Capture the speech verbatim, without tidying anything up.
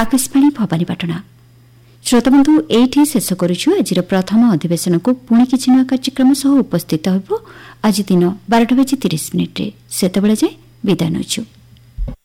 आकाशवाणी भवानीपाटना। श्रोताबंधु एठी शेष करुछु आज प्रथम अधिवेशन को पुणी किछि नया कार्यक्रम सह उपस्थित होबो आज दिन बारटा बजे तीस मिनिट रे। सेतबेले जाय विदाय नउछु।